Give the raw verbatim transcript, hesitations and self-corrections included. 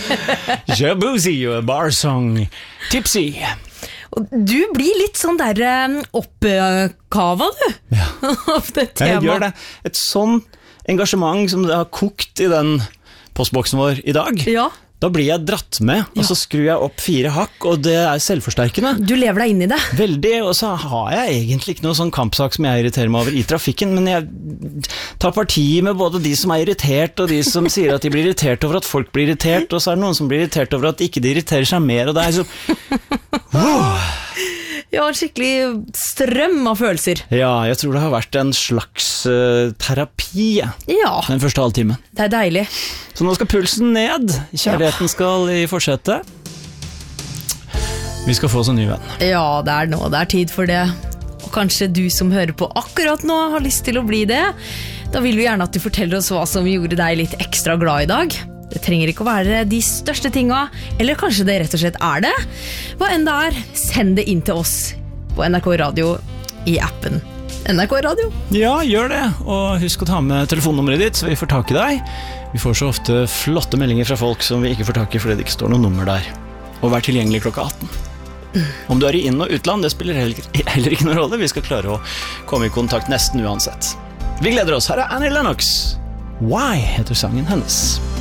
Shabuzi og Bar Song Tipsy. Og du blir litt sånn der oppkava, du. Ja. Av det temaet. Jeg gjør det. Et sånn engasjement som det har kokt i den postboksen vår i dag. Ja. Da blir jeg dratt med, og så skrur jeg opp fire hakk, og det er selvforsterkende. Du lever deg inn i det. Veldig, og så har jeg egentlig ikke noe sånn kampsak som jeg irriterer meg over i trafikken, men jeg tar parti med både de som er irritert, og de som sier at de blir irritert over at folk blir irritert, og så er det noen som blir irritert over at ikke de irriterer seg mer, og det er så... Wow. Ja, en skikkelig strøm av følelser. Ja, jeg tror det har vært en slags uh, terapi, Ja, den første halvtimen. det er deilig. Så nå skal pulsen ned, kjærligheten skal i forsetet. Vi skal få oss en ny venn. Ja, det er nå, det er tid for det. Og kanskje du som hører på akkurat nå har lyst til å bli det. Da vil vi gjerne at du forteller oss hva som gjorde deg litt ekstra glad i dag. Det trenger ikke å være de største tinga, eller kanskje det rett og slett er det. Hva enn det er, send det inn til oss på N R K Radio i appen N R K Radio. Ja, gjør det, og husk å ta med telefonnummeret ditt, så vi får tak i deg. Vi får så ofte flotte meldinger fra folk som vi ikke får tak i fordi det ikke står noe nummer der. Og vær tilgjengelig klokka atten. Om du er i inn- og utland, det spiller heller, heller ikke noen rolle. Vi skal klare å komme i kontakt nesten uansett. Vi gleder oss. Her er Annie Lennox. Why heter sangen hennes.